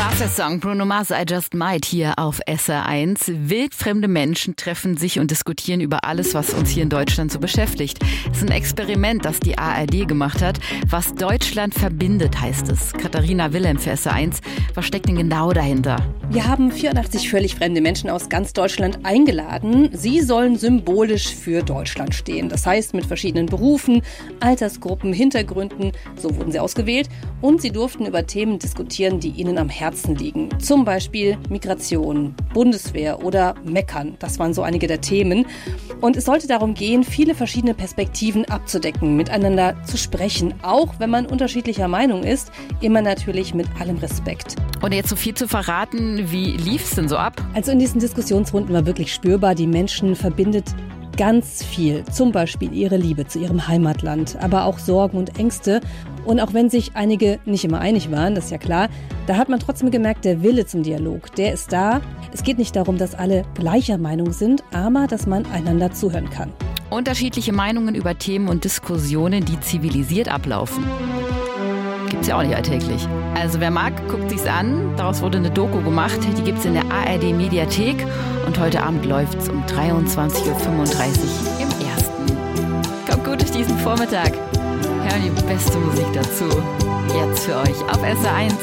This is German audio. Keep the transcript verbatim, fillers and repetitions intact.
Song Bruno Mars, I Just Might hier auf S R eins. Wildfremde Menschen treffen sich und diskutieren über alles, was uns hier in Deutschland so beschäftigt. Es ist ein Experiment, das die A R D gemacht hat. Was Deutschland verbindet, heißt es. Katharina Wilhelm für S R eins. Was steckt denn genau dahinter? Wir haben vierundachtzig völlig fremde Menschen aus ganz Deutschland eingeladen. Sie sollen symbolisch für Deutschland stehen. Das heißt, mit verschiedenen Berufen, Altersgruppen, Hintergründen. So wurden sie ausgewählt. Und sie durften über Themen diskutieren, die ihnen am Herzen liegen. Zum Beispiel Migration, Bundeswehr oder Meckern. Das waren so einige der Themen. Und es sollte darum gehen, viele verschiedene Perspektiven abzudecken, miteinander zu sprechen, auch wenn man unterschiedlicher Meinung ist, immer natürlich mit allem Respekt. Und jetzt so viel zu verraten, wie lief es denn so ab? Also in diesen Diskussionsrunden war wirklich spürbar, die Menschen verbindet ganz viel. Zum Beispiel ihre Liebe zu ihrem Heimatland, aber auch Sorgen und Ängste. Und auch wenn sich einige nicht immer einig waren, das ist ja klar, da hat man trotzdem gemerkt, der Wille zum Dialog, der ist da. Es geht nicht darum, dass alle gleicher Meinung sind, aber dass man einander zuhören kann. Unterschiedliche Meinungen über Themen und Diskussionen, die zivilisiert ablaufen. Gibt's ja auch nicht alltäglich. Also wer mag, guckt sich's an. Daraus wurde eine Doku gemacht. Die gibt's in der A R D Mediathek. Und heute Abend läuft's um dreiundzwanzig Uhr fünfunddreißig im Ersten. Kommt gut durch diesen Vormittag. Hören die beste Musik dazu. Jetzt für euch auf S R eins.